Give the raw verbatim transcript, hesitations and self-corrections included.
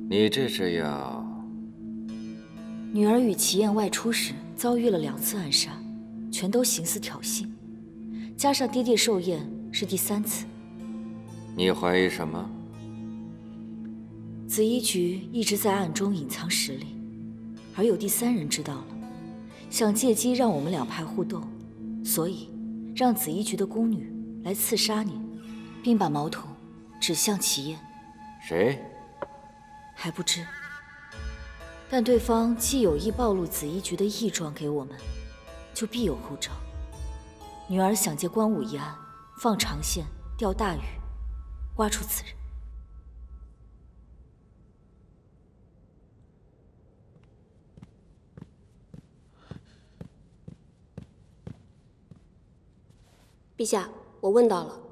你这是要…… 女儿与齐燕外出时遭遇了两次暗杀，全都形似挑衅，加上爹爹寿宴是第三次。 你怀疑什么？ 紫衣局一直在暗中隐藏实力，而有第三人知道了，想借机让我们两派互斗，所以让紫衣局的宫女来刺杀你，并把矛头指向齐燕。 谁？ 还不知。但对方既有意暴露紫衣局的异状给我们，就必有后招。女儿想借关武一案放长线钓大鱼，挖出此人。 陛下，我问到了。